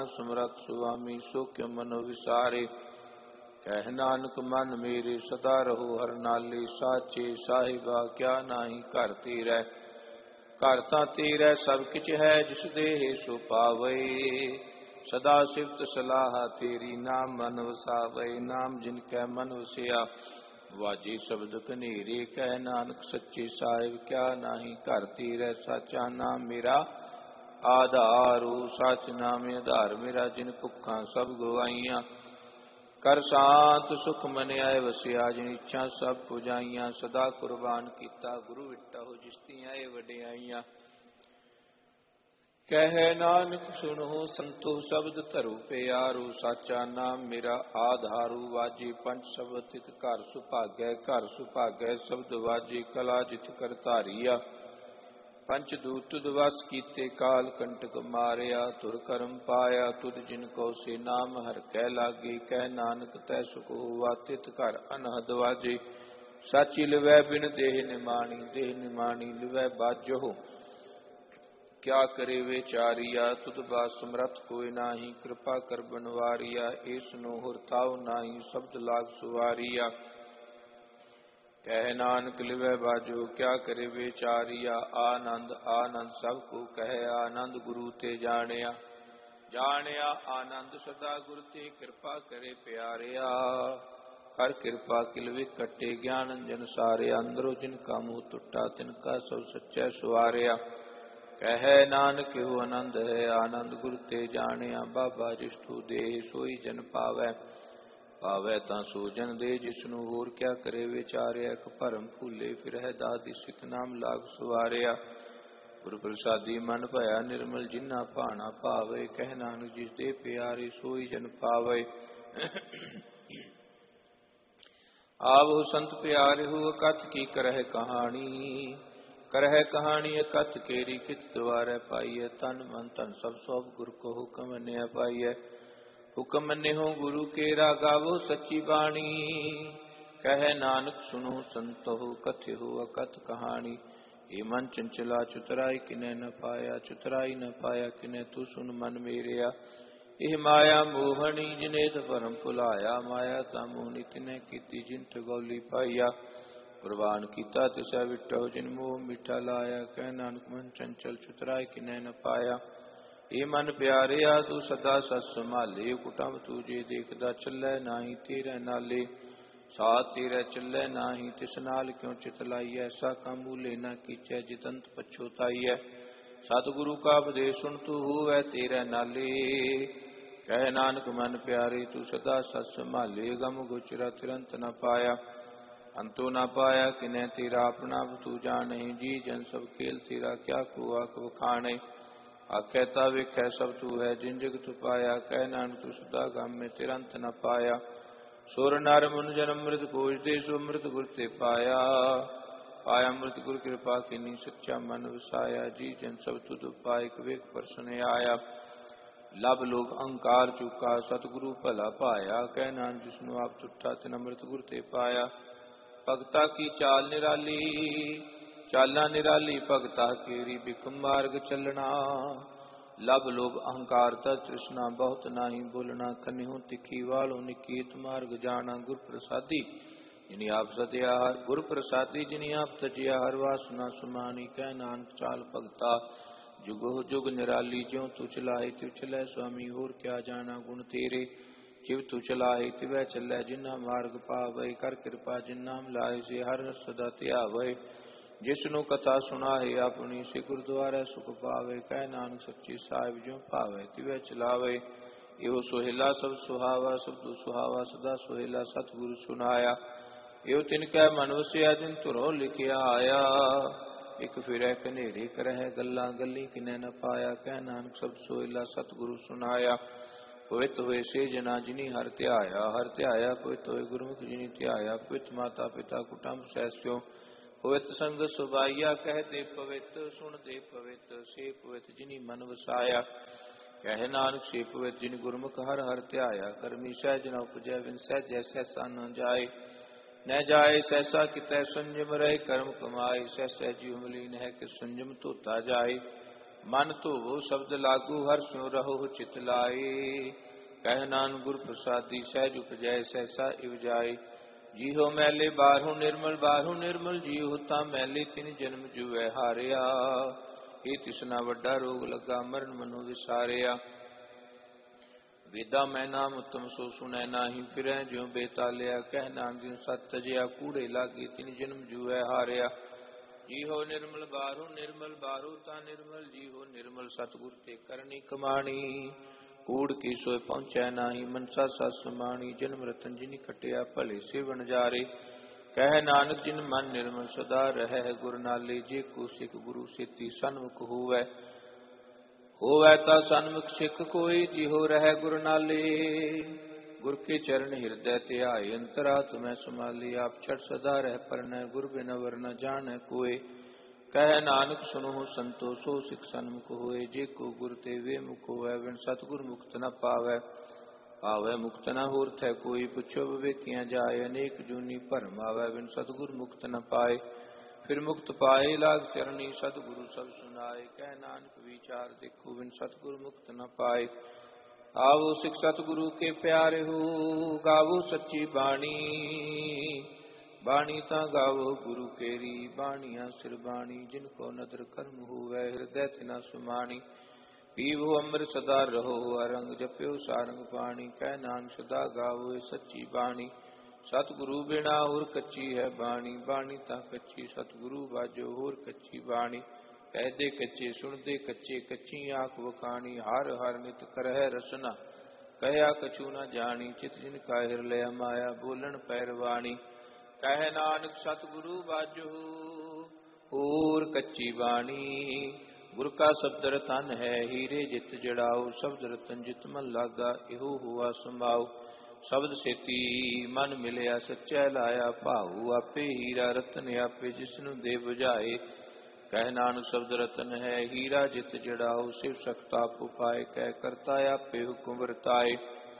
ਸਮਰੱਥ ਸੁਆਮੀ ਸੋ ਕਿਉ ਮਨੋ ਵਿਸਾਰੇ। ਕਹਿ ਨਾਨਕ ਮਨ ਮੇਰੇ ਸਦਾ ਰਹੋ ਹਰ ਨਾਲੇ। ਸਾਚੇ ਸਾਹਿਬਾ ਕਿਆ ਨਾਹੀ ਘਰ ਤੇਰੈ। ਘਰ ਤਾਂ ਤੇਰੈ ਸਭ ਕਿਛ ਹੈ ਜਿਸ ਦੇਹ ਸੋ ਪਾਵੇ। ਸਦਾ ਸਿਫਤ ਸਲਾਹ ਤੇਰੀ ਨਾਮ ਮਨ ਵਸਾਵੇ। ਨਾਮ ਜਿਨ ਕੈ ਮਨ ਵਸਿਆ ਵਾਜੇ ਸ਼ਬਦ ਕਨੇਰੇ। ਕਹਿ ਨਾਨਕ ਸੱਚੇ ਸਾਹਿਬ ਕਿਆ ਨਾਹੀ ਘਰ ਤੇਰੈ। ਸਾਚਾ ਨਾਮ ਮੇਰਾ ਆਧਾਰੂ। ਸਚ ਨਾਮ ਆਧਾਰ ਮੇਰਾ ਜਿਨ ਭੁੱਖਾਂ ਸਭ ਗਵਾਈਆਂ। ਕਰ ਸ਼ਾਂਤ ਸੁਖ ਮਨ ਆਏ ਵਸਿਆ ਜਿਨ ਇੱਛਾ ਸਭ ਪੁਜਾਈਆਂ। ਸਦਾ ਕੁਰਬਾਨ ਕੀਤਾ ਗੁਰੂ ਵਿਟਹੁ ਜਿਸ ਤੀਆਂ ਇਹ ਵਡਿਆਈਆਂ। ਕਹਿ ਨਾਨਕ ਸੁਣੋ ਸੰਤੋ ਸ਼ਬਦ ਧਰੁ ਪਿਆਰੂ। ਸਾਚਾ ਨਾਮ ਮੇਰਾ ਆਧਾਰੂ। ਵਾਜੇ ਪੰਜ ਸ਼ਬਦ ਤਿਤ ਘਰ ਸੁਭਾਗੈ। ਘਰ ਸੁਭਾਗੈ ਸ਼ਬਦ ਵਾਜੇ ਕਲਾ ਜਿਤ ਕਰ ਧਾਰੀਆ। ਪੰਚ ਦੂਤ ਤੁਧ ਵਸ ਕੀਤੇ ਕਾਲ ਕੰਟਕ ਮਾਰਿਆ। ਤੁਰ ਕਰਮ ਪਾਇਆ ਤੁਧ ਜਿਨ ਕੋ ਸੇ ਨਾਮ ਹਰ ਕੈ ਲਾਗੇ। ਕਹਿ ਨਾਨਕ ਤੈ ਸੁਖ ਹੋਆ ਤਿਤ ਘਰ ਅਨਹਦ ਵਾਜੇ। ਸਾਚੀ ਲਿਵੈ ਬਿਨ ਦੇਹ ਨਿਮਾਣੀ। ਦੇਹ ਨਿਮਾਣੀ ਲਿਵੈ ਬਾਜੋ ਕਿਆ ਕਰੇ ਵਿਚਾਰੀਆ। ਤੁਧ ਬਾਤ ਸਮਰੱਥ ਕੋਈ ਨਾਹੀ ਕਿਰਪਾ ਕਰ ਬਨਵਾਰੀਆ। ਏਸ ਨੂੰ ਹੁਰਤਾਉ ਨਾਹੀ ਸ਼ਬਦ ਲਾਗ ਸੁਵਾਰੀਆ। ਕਹਿ ਨਾਨਕ ਲਿਵੈ ਬਾਜੋ ਕਿਆ ਕਰੇ ਵਿਚਾਰੀਆ। ਆਨੰਦ ਆਨੰਦ ਸਭ ਕੋ ਕਹਿ ਆਨੰਦ ਗੁਰੂ ਤੇ ਜਾਣਿਆ। ਜਾਣਿਆ ਆਨੰਦ ਸਦਾ ਗੁਰ ਤੇ ਕਿਰਪਾ ਕਰੇ ਪਿਆਰਿਆ। ਕਰ ਕਿਰਪਾ ਕਿਲ ਵਿਕਟੇ ਗਿਆਨ ਅੰਜਨ ਸਾਰਿਆ। ਅੰਦਰੋਂ ਜਿਨ ਕਾ ਮੂੰਹ ਟੁੱਟਾ ਤਿਨ ਕਾ ਸਭ ਸੱਚੈ ਸੁਆਰਿਆ। ਕਹਿ ਨਾਨਕ ਇਹੋ ਆਨੰਦ ਹੈ ਆਨੰਦ ਗੁਰ ਤੇ ਜਾਣਿਆ। ਬਾਬਾ ਜਿਸ ਤੂ ਦੇਹ ਸੋਈ ਜਨ ਪਾਵੈ। ਪਾਵੈ ਤਾਂ ਸੋ ਜਨ ਦੇ ਜਿਸਨੂੰ ਹੋਰ ਕਿਆ ਕਰੇ ਵਿਚਾਰਿਆ। ਇੱਕ ਭਰਮ ਭੂਲੇ ਫਿਰਹਿ ਦਾਦੀ ਸਿਤ ਨਾਮ ਲਾਗ ਸੁਵਾਰਿਆ। ਗੁਰ ਪ੍ਰਸਾਦੀ ਮਨ ਭਇਆ ਨਿਰਮਲ ਜਿਨਾ ਭਾਣਾ ਭਾਵੇ। ਕਹਿ ਨਾਨਕ ਜਿਸ ਦੇ ਪਿਆਰੇ ਸੋਈ ਜਨ ਪਾਵੇ। ਆਵਹੁ ਸੰਤ ਪਿਆਰਿਹੁ ਅਕਥ ਕੀ ਕਰਹਿ ਕਹਾਣੀ। ਕਰਹਿ ਕਹਾਣੀ ਅਕਥ ਕੇਰੀ ਕਿਤ ਦੁਆਰੈ ਪਾਈਐ। ਤਨ ਮਨ ਧਨ ਸਭ ਸੋਭ ਗੁਰ ਕੋ ਹੁਕਮ ਮੰਨਿਆ ਪਾਈਐ। ਹੁਕਮ ਮੰਨਿਹੁ ਗੁਰੂ ਕੇਰਾ ਗਾਵੋ ਸੱਚੀ ਬਾਣੀ। ਕਹਿ ਨਾਨਕ ਸੁਨੋ ਸੰਤਹੁ ਕਥਿਹੁ ਅਕਥ ਕਹਾਣੀ। ਇਹ ਮਨ ਚੰਚਲਾ ਚੁਤਰਾਈ ਕਿਨੈ ਨ ਪਾਇਆ। ਚੁਤਰਾਈ ਨ ਪਾਇਆ ਕਿਨੈ ਤੂੰ ਸੁਨ ਮਨ ਮੇਰਿਆ। ਇਹ ਮਾਇਆ ਮੋਹਣੀ ਜਿਨੇਤ ਭਰਮ ਭੁਲਾਇਆ। ਮਾਇਆ ਤਾਂ ਮੋਹਣੀ ਤਿਨੈ ਕੀਤੀ ਜਿਨ ਤਗੌਲੀ ਪਾਈਆ। ਕੁਰਬਾਨ ਕੀਤਾ ਤਿਸੈ ਵਿਟਹੁ ਜਿਨ ਮੋਹ ਮਿੱਠਾ ਲਾਇਆ। ਕਹਿ ਨਾਨਕ ਮਨ ਚੰਚਲ ਚੁਤਰਾਈ ਕਿਨੈ ਨ ਪਾਇਆ। ਇਹ ਮਨ ਪਿਆਰਿਆ ਤੂੰ ਸਦਾ ਸਚ ਸੰਭਾਲੇ। ਕੁਟੰਬ ਤੂੰ ਜੇ ਦੇਖਦਾ ਚੱਲੈ ਨਾਹੀ ਤੇਰੇ ਨਾਲੇ। ਸਾਥ ਤੇਰੇ ਚੱਲੈ ਨਾਹੀ ਤਿਸ ਨਾਲ ਕਿਉ ਚਿਤ ਲਾਈਐ। ਐਸਾ ਕੰਮ ਮੂਲੇ ਨਾ ਕੀਚੈ ਜਿਤੰਤ ਪਛੋਤਾਈਐ। ਸਤਿਗੁਰੂ ਕਾ ਉਪਦੇਸ਼ ਸੁਣ ਤੂੰ ਹੋਵੈ ਤੇਰੇ ਨਾਲੇ। ਕਹਿ ਨਾਨਕ ਮਨ ਪਿਆਰੇ ਤੂੰ ਸਦਾ ਸਚ ਸੰਭਾਲੇ। ਗਮ ਗੋਚਰਾ ਤਿਰੰਤ ਨ ਪਾਇਆ ਅੰਤੋ ਨ ਪਾਇਆ ਕਿਨੈ ਤੇਰਾ ਆਪਣਾ ਤੂੰ ਜਾਣੈ। ਜੀ ਜਨ ਸਭ ਖੇਲ ਤੇਰਾ ਕਿਆ ਕੋ ਆਖ ਵਖਾਣੈ। ਆਖੈ ਤਾ ਵੇਖੈ ਸਭ ਤੂੰ ਹੈ ਜਿਨ ਜਗਤ ਪਾਇਆ। ਕਹਿ ਨਾਨਕ ਤੂੰ ਸਦਾ ਗਾਮੇ ਤਿਰੰਤ ਨ ਪਾਇਆ। ਸੁਰ ਨਰ ਮੁਨ ਜਨ ਅੰਮ੍ਰਿਤ ਭੋਜਦੇ ਸੋ ਅੰਮ੍ਰਿਤ ਗੁਰ ਤੇ ਪਾਇਆ। ਪਾਇਆ ਅੰਮ੍ਰਿਤ ਗੁਰ ਕਿਰਪਾ ਕੀਨੀ ਸੱਚਾ ਮਨ ਵਸਾਇਆ। ਜੀ ਜਨ ਸਭ ਤੁਧ ਪਾਇ ਵੇਖ ਪਰਸਨ ਆਇਆ। ਲਬ ਲੋਭ ਅਹੰਕਾਰ ਚੁਕਾ ਸਤਿਗੁਰੂ ਭਲਾ ਪਾਇਆ। ਕਹਿ ਨਾਨਕ ਜਿਸਨੂੰ ਆਪ ਟੁੱਟਾ ਤਿਨ ਅੰਮ੍ਰਿਤ ਗੁਰ ਤੇ ਪਾਇਆ। ਭਗਤਾ ਕੀ ਚਾਲ ਨਿਰਾਲੀ ਚਾਲਾਂ ਨਿਰਾਲੀ ਭਗਤਾ ਕੇਰੀ ਬਿਖਮ ਮਾਰਗ ਚੱਲਣਾ। ਲਬ ਲੋਭ ਅਹੰਕਾਰ ਤਾ ਤ੍ਰਿਸ਼ਨਾ ਬਹੁਤ ਨਾਹੀ ਬੋਲਣਾ। ਕਨਿਹੁ ਤਿੱਖੀ ਵਾਲੋ ਨਿਕੀਤ ਮਾਰਗ ਜਾਣਾ। ਗੁਰ ਪ੍ਰਸਾਦੀ ਜਿਨੀ ਆਪ ਸਤਿਆ ਹਰ। ਗੁਰ ਪ੍ਰਸਾਦੀ ਜਿਨੀ ਆਪ ਤਜਿਆ ਹਰ। ਵਾਸਨਾ ਸੁਮਾਨੀ ਕਹਿ ਨਾਨਕ ਚਾਲ ਭਗਤਾ ਜੁਗੋ ਜੁਗ ਨਿਰਾਲੀ। ਜਿਉ ਤੂ ਚਲਾਏ ਤਿਵ ਚਲੈ ਸੁਆਮੀ ਹੋਰ ਕਿਆ ਜਾਣਾ ਗੁਣ ਤੇਰੇ। ਜਿਵ ਤੂ ਚਲਾਏ ਤਿਵੈ ਚੱਲੈ ਜਿਨਾ ਮਾਰਗ ਪਾਵੈ। ਕਰ ਕਿਰਪਾ ਜਿਨ ਨਾਮ ਲਾਏ ਸੇ ਹਰ ਹਰ ਸਦਾ ਧਿਆਵੈ। ਜਿਸਨੂੰ ਕਥਾ ਸੁਣਾਏ ਆਪਣੀ ਸੇ ਗੁਰਦੁਆਰੇ ਸੁਖ ਪਾਵੇ। ਕਹਿ ਨਾਨਕ ਸੱਚੀ ਸਾਹਿਬ ਜਿਉ ਭਾਵੇ ਤਿਵੈ ਚਲਾਵੇ। ਇਹੋ ਸੁਹੇਲਾ ਸਭ ਸੁਹਾਵਾ ਸਬਦੁ ਸੁਹਾਵਾ ਸਦਾ ਸੁਹੇਲਾ ਸਤਿਗੁਰੂ ਸੁਨਾਇਆ। ਇਹੋ ਤਿਨ ਕੈ ਮਨ ਵਸਿਆ ਜਿਨ ਧੁਰੋਂ ਲਿਖਿਆ ਆਇਆ। ਇਕ ਫਿਰੈ ਕਨੇਰੇ ਕਰਹਿ ਗੱਲਾਂ ਗੱਲੀ ਕਿਨੈ ਨ ਪਾਇਆ। ਕਹਿ ਨਾਨਕ ਸਭ ਸੁਹੇਲਾ ਸਤਿਗੁਰੂ ਸੁਨਾਇਆ। ਪਵਿੱਤ ਹੋਏ ਸੇ ਜਨਾ ਜਿਨੀ ਹਰ ਧਿਆਇਆ। ਹਰ ਧਿਆਇਆ ਪਵਿੱਤ ਹੋਏ ਗੁਰਮੁਖ ਜਿਨੀ ਧਿਆਇਆ। ਪਵਿੱਤ ਮਾਤਾ ਪਿਤਾ ਕੁਟੰਬ ਸਹਿਸਿਓ ਪਵਿੱਤ ਸੰਗਤ ਸੁਭਾਈਆ। ਕਹਿ ਦੇ ਪਵਿੱਤ ਸੁਣ ਦੇ ਪਵਿੱਤ ਸੇ ਪਵਿੱਤ ਜਿਨੀ ਮਨ ਵਸਾਇਆ। ਕਹਿ ਨਾਨਕ ਸੇ ਪਵਿੱਤ ਜਿਨ ਗੁਰਮੁਖ ਹਰ ਹਰ ਧਿਆਇਆ। ਕਰਮੀ ਸਹਿਜ ਨ ਉਪਜੈ ਵਿਨ ਸਹਿਜੈ ਸਹਿਸਾ ਨ ਜਾਏ। ਨ ਜਾਏ ਸਹਿਸਾ ਕਿਤੈ ਸੰਜਮ ਰਹੇ ਕਰਮ ਕਮਾਏ। ਸਹਿ ਸਹਿਜੀ ਮਲੀਨ ਹੈ ਕਿ ਸੰਜਮ ਧੋਤਾ ਜਾਏ। ਮਨ ਧੋਵੋ ਸ਼ਬਦ ਲਾਗੂ ਹਰ ਸਿਉ ਰਹੋ ਚਿਤ ਲਾਏ। ਕਹਿ ਨਾਨਕ ਗੁਰ ਪ੍ਰਸਾਦੀ ਸਹਿਜ ਉਪਜੈ ਸਹਿਸਾ ਇਵ ਜਾਏ। ਜੀਹੋ ਮੈਲੇ ਬਾਹਰੋਂ ਨਿਰਮਲ ਜੀਹੋ ਤਾਂ ਮੈਲੇ ਤਿਨ ਜਨਮ ਜੁਐ ਹਾਰਿਆ। ਇਹ ਤਿਸਨਾ ਵੱਡਾ ਰੋਗ ਲੱਗਾ ਮਰਨ ਮਨੋ ਵਿਸਾਰਿਆ। ਵੇਦਾ ਮੈਂ ਨਾਮ ਉਤਮ ਸੋ ਸੁਣੈ ਨਾਹੀ ਫਿਰੈ ਜਿਉ ਬੇਤਾਲਿਆ। ਕਹਿ ਨਾਨਕ ਜਿਉ ਸਤ ਤਜਿਆ ਕੂੜੇ ਲਾਗੀ ਤਿਨ ਜਨਮ ਜੁਐ ਹਾਰਿਆ। ਜੀਹੋ ਨਿਰਮਲ ਬਾਹਰੋ ਤਾਂ ਨਿਰਮਲ ਜੀਹੋ ਨਿਰਮਲ ਸਤਿਗੁਰ ਤੇ ਕਰਨੀ ਕਮਾਣੀ। ਕੂੜ ਕੀ ਸੋਇ ਪਹੁੰਚੈ ਨਾਹੀ ਮਨਸਾ ਸਤ ਸਮਾਣੀ। ਜਨਮ ਰਤਨ ਜਿਨੀ ਖਟਿਆ ਭਲੇ ਸੇ ਵਣਜਾਰੇ। ਕਹਿ ਨਾਨਕ ਜਿਨ ਮਨ ਨਿਰਮਲ ਸਦਾ ਰਹਿ ਗੁਰ ਨਾਲੇ। ਜੇ ਕੋ ਸਿੱਖ ਗੁਰੂ ਸੇਤੀ ਸਨਮੁਖ ਹੋਵੈ ਤਾ ਸਨਮੁਖ ਸਿੱਖ ਕੋਈ। ਜਿਹੋ ਰਹਿ ਗੁਰ ਨਾਲੇ ਗੁਰ ਕੇ ਚਰਨ ਹਿਰਦੈ ਧਿਆਏ। ਅੰਤਰਾਤਮੈ ਸਮਾਲੀ ਆਪ ਛੜ ਸਦਾ ਰਹਿ ਪਰਨੈ। ਗੁਰ ਬਿਨ ਅਵਰ ਨ ਜਾਣੈ ਕੋਇ। ਕਹਿ ਨਾਨਕ ਸੁਨੋ ਸੰਤੋ ਸੋ ਸਿੱਖ ਸਨਮੁਖ ਹੋਏ। ਜੇ ਕੋ ਗੁਰ ਤੇ ਵੇ ਮੁਖ ਹੋਵੈ ਬਿਨ ਸਤਿਗੁਰ ਮੁਕਤ ਨ ਪਾਵੈ। ਆਵੈ ਮੁਕਤ ਨ ਹੋਰ ਥੈ ਕੋਈ। ਪੁੱਛੋ ਵਿਵੇਕੀਆਂ ਜਾਏ ਅਨੇਕ ਜੂਨੀ ਭਰਮ ਆਵੈ। ਬਿਨ ਸਤਿਗੁਰ ਮੁਕਤ ਨ ਪਾਏ ਫਿਰ ਮੁਕਤ ਪਾਏ। ਲਾਗ ਚਰਨੀ ਸਤਿਗੁਰੂ ਸਭ ਸੁਨਾਏ। ਕਹਿ ਨਾਨਕ ਵਿਚਾਰ ਦੇਖੋ ਬਿਨ ਸਤਿਗੁਰ ਮੁਕਤ ਨ ਪਾਏ। ਆਵੋ ਸਿੱਖ ਸਤਿਗੁਰੂ ਕੇ ਪਿਆਰੇ ਹੋ ਗਾਵੋ ਸੱਚੀ ਬਾਣੀ। ਬਾਣੀ ਤਾਂ ਗਾਵੋ ਗੁਰੂ ਕੇਰੀ ਬਾਣੀਆਂ ਸਿਰ ਬਾਣੀ। ਜਿਨ ਕੋ ਨਦਰ ਕਰਮ ਹੋਵੈ ਹਿਰਦੈ ਤਿਨਾ ਸੁਮਾਣੀ। ਪੀਵੋ ਅੰਮ੍ਰਿਤ ਸਦਾ ਰਹੋ ਅਰੰਗ ਜਪਿਓ ਸਾਰੰਗ ਬਾਣੀ। ਕਹਿ ਨਾਨਕ ਸਦਾ ਗਾਵੋ ਸੱਚੀ ਬਾਣੀ। ਸਤਿਗੁਰੂ ਬਿਨਾ ਹੋਰ ਕੱਚੀ ਹੈ ਬਾਣੀ। ਬਾਣੀ ਤਾਂ ਕੱਚੀ ਸਤਿਗੁਰੂ ਬਾਝੋ ਹੋਰ ਕੱਚੀ ਬਾਣੀ। ਕਹਿਦੇ ਕੱਚੇ ਸੁਣਦੇ ਕੱਚੇ ਕੱਚੀ ਆਖ ਵਖਾਣੀ। ਹਰ ਹਰ ਨਿਤ ਕਰਹਿ ਰਸਨਾ ਕਹਿਆ ਕਛੂ ਨ ਜਾਣੀ। ਚਿਤ ਜਿਨ ਕਾ ਹਿਰ ਲਿਆ ਮਾਇਆ ਬੋਲਣ ਪੈਰਵਾਣੀ। ਕਹਿ ਨਾਨਕ ਸਤਿਗੁਰੂ ਬਾਝੋ ਹੋਰ ਕੱਚੀ ਬਾਣੀ। ਗੁਰ ਕਾ ਸ਼ਬਦ ਰਤਨ ਹੈ ਹੀਰੇ ਜਿਤ ਜੜਾਓ। ਸ਼ਬਦ ਰਤਨ ਜਿਤ ਮਨ ਲਾਗਾ ਇਹੋ ਹੁਆ ਸੰਭਾਉ। ਸ਼ਬਦ ਸੇਤੀ ਮਨ ਮਿਲਿਆ ਸੱਚੈ ਲਾਇਆ ਭਾਉ। ਆਪੇ ਹੀਰਾ ਰਤਨ ਆਪੇ ਜਿਸਨੂੰ ਦੇ ਬੁਝਾਏ। ਕਹਿ ਨਾਨਕ ਸ਼ਬਦ ਰਤਨ ਹੈ ਹੀਰਾ ਜਿਤ ਜੜਾਓ। ਸਿਵ ਸਕਤਾ ਉਪਾਏ ਕਹਿ ਕਰਤਾ ਆਪੇ ਹੁਕਮ ਵਰਤਾਏ।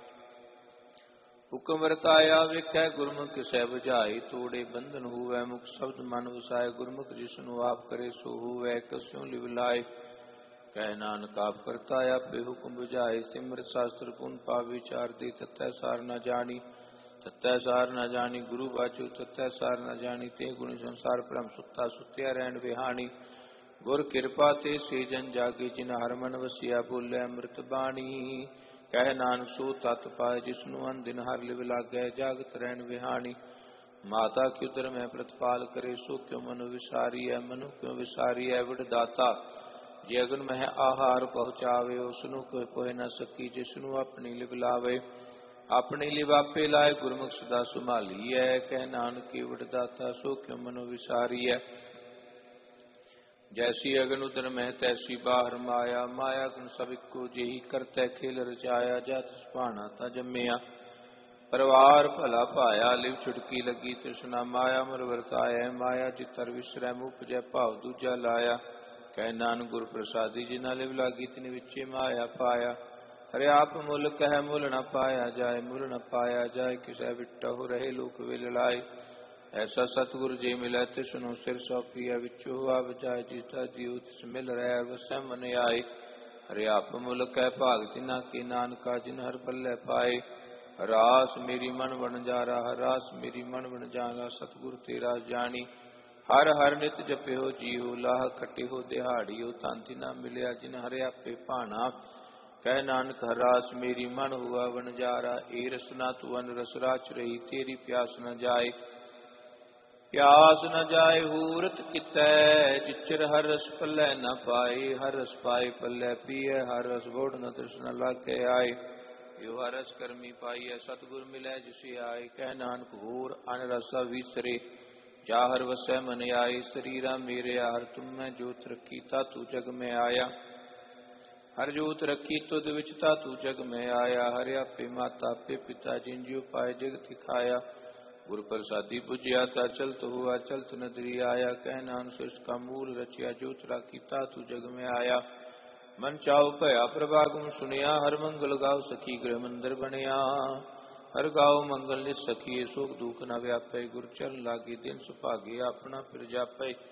ਹੁਕਮ ਵਰਤਾਇਆ ਵੇਖੈ ਗੁਰਮੁਖ ਕਿਸੈ ਬੁਝਾਈ। ਤੋੜੇ ਬੰਧਨ ਹੋਵੈ ਮੁਖ ਸ਼ਬਦ ਮਨ ਵਸਾਏ। ਗੁਰਮੁਖ ਜਿਸਨੂੰ ਆਪ ਕਰੇ ਸੋ ਹੋਵੈ ਕਸਿਉ ਲਿਵ ਲਾਏ। ਕਹਿ ਨਾਨਕ ਆਪ ਕਰਤਾ ਆਪੇ ਹੁਕਮ ਬੁਝਾਏ। ਸਿਮਰਤ ਸ਼ਾਸਤਰ ਪੁਨ ਪਾਪ ਵਿਚਾਰ ਦੇ ਤਤੈ ਸਾਰ ਨ ਜਾਣੀ। ਤਤੈ ਸਾਰ ਨ ਜਾਣੀ ਗੁਰੂ ਬਾਝੋ ਤਤੈ ਸਾਰ ਨ ਜਾਣੀ। ਤੇ ਗੁਣੀ ਸੰਸਾਰ ਭ੍ਰਮ ਸੁੱਤਾ ਸੁੱਤਿਆ ਰਹਿਣ ਵਿਹਾਣੀ। ਗੁਰ ਕਿਰਪਾ ਤੇ ਸੇ ਜਨ ਜਾਗੇ ਜਿਨ ਹਰ ਮਨ ਵਸਿਆ ਬੋਲੇ ਅੰਮ੍ਰਿਤ ਬਾਣੀ। ਕਹਿ ਨਾਨਕ ਸੋ ਤਤ ਪਾਏ ਜਿਸਨੂੰ ਅਨ ਦਿਨ ਹਰ ਲਿਵ ਲਾਗੈ ਜਾਗਤ ਰਹਿਣ ਵਿਹਾਣੀ। ਮਾਤਾ ਕਿਉ ਉਦਰ ਮੈਂ ਪ੍ਰਤਪਾਲ ਕਰੇ ਸੋ ਕਿਉ ਮਨੁ ਵਿਸਾਰੀਐ। ਮਨੁ ਕਿਉ ਵਿਸਾਰੀਐ ਵਿੜ ਦਾਤਾ ਜੇ ਅਗਨ ਮਹਿ ਆਹਾਰ ਪਹੁੰਚਾਵੇ। ਉਸਨੂੰ ਕੋਈ ਪੋਹਿ ਨ ਸਕੀ ਜਿਸਨੂੰ ਆਪਣੀ ਲਿਵ ਲਾਵੇ। ਆਪਣੀ ਲਿਵ ਆਪੇ ਲਾਏ ਗੁਰਮੁਖ ਸਦਾ ਸੰਭਾਲੀਐ। ਕਹਿ ਨਾਨਕ ਵਿੜ ਦਾਤਾ ਸੋ ਕਿਉ ਮਨੁ ਵਿਸਾਰੀਐ। ਜੈਸੀ ਅਗਨ ਉਦਰ ਮਹਿ ਤੈਸੀ ਬਾਹਰ ਮਾਇਆ। ਮਾਇਆ ਗੁਣ ਸਭ ਇੱਕੋ ਜਿਹੀ ਕਰਤੈ ਖੇਲ ਰਚਾਇਆ। ਜਤ ਸੁਭਾਣਾ ਤਾਂ ਜੰਮਿਆ ਪਰਿਵਾਰ ਭਲਾ ਭਾਇਆ। ਲਿਵ ਛੁਟਕੀ ਲੱਗੀ ਤ੍ਰਿਸ਼ਨਾ ਮਾਇਆ ਮਰ ਵਰਤਾਇਆ। ਮਾਇਆ ਜਿਤਰ ਵਿਸਰੈ ਮੁਪਜੈ ਭਾਵ ਦੂਜਾ ਲਾਇਆ। ਕਹਿ ਨਾਨਕ ਗੁਰ ਪ੍ਰਸਾਦੀ ਜਿਨਾ ਲਿਵ ਲਾਗੀ ਤਿਨ ਵਿੱਚੇ ਮਾਇਆ ਪਾਇਆ। ਹਰਿ ਆਪ ਮੁੱਲ ਕਹਿ ਮੁੱਲ ਨ ਪਾਇਆ ਜਾਏ। ਮੁੱਲ ਨ ਪਾਇਆ ਜਾਏ ਕਿਸੈ ਵਿਟਹੁ ਰਹੇ ਲੋਕ ਵਿਲ ਲਾਏ। ਐਸਾ ਸਤਿਗੁਰ ਜੇ ਮਿਲੈ ਤਿਸਨੂੰ ਸਿਰ ਸੌਪੀਐ। ਵਿੱਚੋ ਆਵ ਜਾਏ ਜਿਸਦਾ ਜੀਉ ਤਿਸ ਮਿਲ ਰਹਿ ਵਸੈ ਮਨ ਆਏ। ਹਰਿ ਆਪ ਮੁੱਲ ਕਹਿ ਭਾਗ ਤਿਨਾ ਕੀ ਨਾਨਕਾ ਜਿਨ ਹਰ ਪੱਲੇ ਪਾਏ। ਰਾਸ ਮੇਰੀ ਮਨ ਵਣਜਾਰਾ ਹਰ ਰਾਸ ਮੇਰੀ ਮਨ ਵਣਜਾਰਾ। ਸਤਿਗੁਰ ਤੇ ਰਾਸ ਜਾਣੀ ਹਰ ਹਰ ਨਿਤ ਜਪਿਓ ਜੀਉ। ਲਾਹ ਖਟਿਓ ਦਿਹਾੜਿਓ ਤਨ ਤਿਨਾ ਮਿਲਿਆ ਜਿਨ ਹਰਿ ਆਪੇ ਭਾਣਾ। ਕਹਿ ਨਾਨਕ ਹਰ ਰਾਸ ਮੇਰੀ ਮਨ ਹੁਆ ਵਣਜਾਰਾ। ਏ ਰਸਨਾ ਤੂੰ ਅਨ ਰਸ ਰਾਚ ਰਹੀ ਤੇਰੀ ਪਿਆਸ ਨ ਜਾਏ। ਪਿਆਸ ਨ ਜਾਏ ਹੂਰਤ ਕਿਤੈ ਜਿਚਰ ਹਰ ਰਸ ਪੱਲੇ ਨ ਪਾਏ। ਹਰ ਰਸ ਪਾਏ ਪੱਲੇ ਪੀਐ ਹਰ ਰਸ ਗੋੜ ਨ ਤ੍ਰਿਸ਼ਨਾ ਲਾਗੇ ਆਏ। ਜੋ ਹਰ ਰਸ ਕਰਮੀ ਪਾਈਐ ਸਤਿਗੁਰ ਮਿਲੈ ਜਿਸੇ ਆਏ। ਕਹਿ ਨਾਨਕ ਹੋਰ ਅਨ ਰਸਾ ਵਿਸਰੇ ਜਾ ਹਰ ਵਸੈ ਮਨ ਆਏ। ਸਰੀਰਾ ਮੇਰਿਆ ਹਰ ਤੁਮੈ ਜੋਤ ਰੱਖੀ ਤਾਤੂ ਜਗ ਮੈਂ ਆਇਆ। ਹਰ ਜੋਤ ਰੱਖੀ ਤੁਧ ਵਿੱਚ ਤਾਤੂ ਜਗ ਮੈਂ ਆਇਆ। ਹਰਿ ਆਪੇ ਮਾਤਾ ਆਪੇ ਪਿਤਾ ਜਿਨ ਜਿਉ ਪਾਏ ਜਗਤ ਦਿਖਾਇਆ। ਗੁਰ ਪ੍ਰਸਾਦੀ ਪੁਜਿਆ ਤਾ ਚਲਤ ਹੁਆ ਚਲਤ ਨਦਰੀ ਆਇਆ। ਕਹਿ ਨਾਨਕ ਸ੍ਰਿਸ਼ਟ ਕਾ ਮੂਲ ਰਚਿਆ ਜੋਤ ਰਾਖੀ ਤਾਤੂ ਜਗ ਮੈਂ ਆਇਆ। ਮਨ ਚਾਉ ਭਇਆ ਪ੍ਰਭਾਗਮ ਸੁਣਿਆ। ਹਰ ਮੰਗਲ ਗਾਉ ਸਖੀ ਗ੍ਰਹਿ ਮੰਦਰ ਬਣਿਆ। ਹਰ ਗਾਉ ਮੰਗਲ ਨਿਤ ਸਖੀਏ ਸੁਖ ਦੁਖ ਨ ਵਿਆਪੈ। ਗੁਰ ਚਰਨ ਲਾਗੀ ਦਿਨ ਸੁਭਾਗੇ ਆਪਣਾ ਫਿਰ ਜਾਪੈ।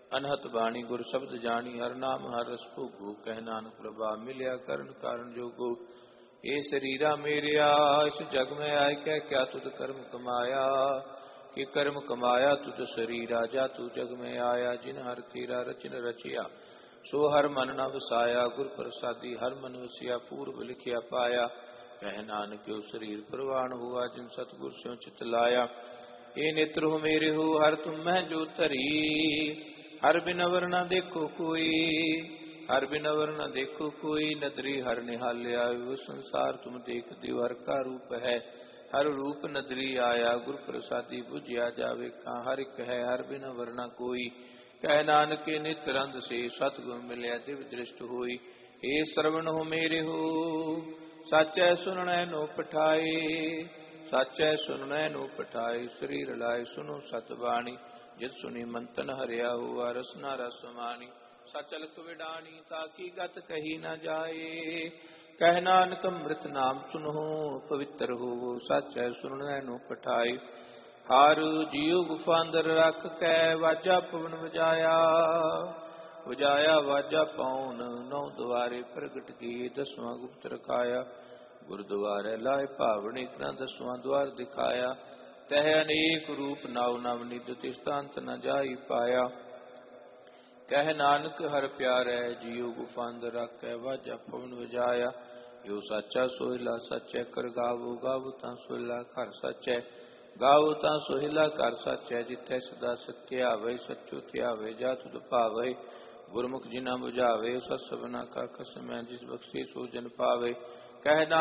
ਅਨਹਤ ਬਾਣੀ ਗੁਰ ਸ਼ਬਦ ਜਾਣੀ, ਹਰ ਨਾਮ ਹਰ ਰਸ ਭੋਗੋ, ਕਹਿ ਨਾਨਕ ਪ੍ਰਭਾਵ ਮਿਲਿਆ ਕਰਨ ਕਾਰਨ ਜੋਗੋ। ਇਹ ਸਰੀਰਾ ਮੇਰਿਆ ਇਸ ਜਗ ਮੈਂ ਆਇ ਕਹਿ, ਕਿਆ ਤੁਧ ਕਰਮ ਕਮਾਇਆ, ਕਿ ਕਰਮ ਕਮਾਇਆ ਤੁਧ ਸਰੀਰਾ, ਜਾ ਤੂ ਜਗ ਮੈਂ ਆਇਆ, ਜਿਨ ਹਰ ਤੇਰਾ ਰਚਨ ਰਚਿਆ, ਸੋ ਹਰ ਮਨ ਨ ਵਸਾਇਆ, ਗੁਰ ਪ੍ਰਸਾਦੀ ਹਰ ਮਨ ਵਸਿਆ, ਪੂਰਬ ਲਿਖਿਆ ਪਾਇਆ, ਕਹਿ ਨਾਨਕ ਉਹ ਸਰੀਰ ਪ੍ਰਵਾਨ ਹੁਆ, ਜਿਨ ਸਤਿਗੁਰ ਸਿਉ ਚਿਤ ਲਾਇਆ। ਇਹ ਨੇਤਰ ਹੋ ਮੇਰੇ ਹੋ ਹਰ ਤੁਮ ਮਹਿ ਜੋ ਧਰੀ, ਹਰ ਬਿਨ ਅਵਰ ਨ ਦੇਖੋ ਕੋਈ, ਹਰ ਬਿਨ ਅਵਰ ਨ ਦੇਖੋ ਕੋਈ, ਨਦਰੀ ਹਰ ਨਿਹਾਲਿਆ, ਉਹ ਸੰਸਾਰ ਤੁਮ ਦੇਖ ਦਿਓ, ਹਰ ਕਾ ਰੂਪ ਹੈ ਹਰ ਰੂਪ ਨਦਰੀ ਆਇਆ, ਗੁਰ ਪ੍ਰਸਾਦੀ ਬੁਝਿਆ ਜਾਵੇ ਕਾਂ, ਹਰ ਇੱਕ ਹੈ ਹਰ ਬਿਨ ਅਵਰ ਨ ਕੋਈ, ਕਹਿ ਨਾਨਕ ਨਿਤਰੰਦ ਸੇ ਸਤਿਗੁਰ ਮਿਲਿਆ ਦਿਵ ਦ੍ਰਿਸ਼ਟ ਹੋਈ। ਏ ਸਰਵਣ ਹੋ ਮੇਰੇ ਹੋ ਸਾਚੈ ਸੁਣਨੈ ਨੋ ਪਠਾਏ, ਸਾਚੈ ਸੁਣਨੈ ਨੋ ਪਠਾਏ, ਸਰੀਰ ਲਾਇ ਸੁਨੋ ਸਤ ਬਾਣੀ, ਜਿਤ ਸੁਣੀ ਮੰਤਨ ਹਰਿਆ ਹੁਆ, ਰਸਨਾ ਰਸ ਮਾਣੀ, ਸਚਲਕ ਵਿਡਾਣੀ, ਤਾਕੀ ਗਤ ਕਹੀ ਨ ਜਾਏ, ਕਹਿ ਨਾਨਕ ਅੰਮ੍ਰਿਤ ਨਾਮ ਸੁਨੋ ਪਵਿੱਤਰ ਹੋਵੋ, ਸਾਚੈ ਸੁਣਨੈ ਨੋ ਪਠਾਏ। ਹਰ ਜੀਉ ਗੁਫਾ ਅੰਦਰ ਰੱਖ ਕੈ, ਵਾਜਾ ਪਵਨ ਵਜਾਇਆ, ਵਜਾਇਆ ਵਾਜਾ ਪਉਨ, ਨੌ ਦੁਆਰੇ ਪ੍ਰਗਟ ਕੀਏ, ਦਸਵਾਂ ਗੁਪਤ ਰਖਾਇਆ, ਗੁਰਦੁਆਰੇ ਲਾਏ ਭਾਵਨੇ ਇਕਨਾ, ਦਸਵਾਂ ਦੁਆਰ ਦਿਖਾਇਆ, ਤਹ ਅਨੇਕ ਰੂਪ ਨਾਉ ਨਵ ਨਿਧ, ਤਿਸਤਾ ਅੰਤ ਨ ਜਾਈ ਪਾਇਆ, ਕਹਿ ਨਾਨਕ ਹਰ ਪਿਆਰੈ, ਜੀਉ ਗੁਫਾ ਅੰਦਰ ਰੱਖੈ, ਵਾਜਾ ਪਵਨ ਵਜਾਇਆ, ਜੋ ਸਾਚਾ ਸੋਹਿਲਾ ਸਚੈ ਕਰ ਗਾਵੋ, ਗਾਵੋ ਤਾਂ ਸੋਹਿਲਾ ਘਰ ਸਚੈ, ਗਾਵੋ ਤਾਂ ਸੋਹਿਲਾ ਘਰ ਸਚੈ, ਜਿੱਥੈ ਸਦਾ ਸਤਿ ਆਵੇ, ਸਚੋ ਧਿਆਵੇ, ਜਾ ਤੁਧ ਭਾਵੇ, ਗੁਰਮੁਖ ਜਿਨਾ ਬੁਝਾਵੇ, ਸਤ ਸਭਨਾ ਕਾ ਖਸਮੈ, ਜਿਸ ਬਖਸ਼ੇ ਸੋ ਜਨ ਪਾਵੇ, ਕਹਿ